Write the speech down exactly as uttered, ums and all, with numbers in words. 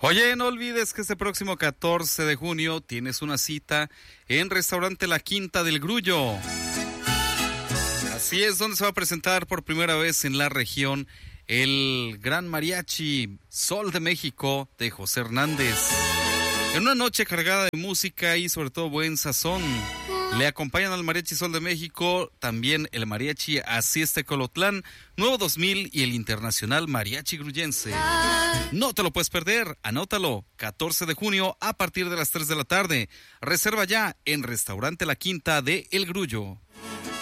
Oye, no olvides que este próximo catorce de junio tienes una cita en Restaurante La Quinta del Grullo. Así es, donde se va a presentar por primera vez en la región el Gran Mariachi Sol de México de José Hernández. En una noche cargada de música y sobre todo buen sazón. Le acompañan al Mariachi Sol de México, también el Mariachi Así es Tecolotlán, Nuevo dos mil y el Internacional Mariachi Gruyense. No te lo puedes perder, anótalo, catorce de junio a partir de las tres de la tarde. Reserva ya en Restaurante La Quinta de El Grullo.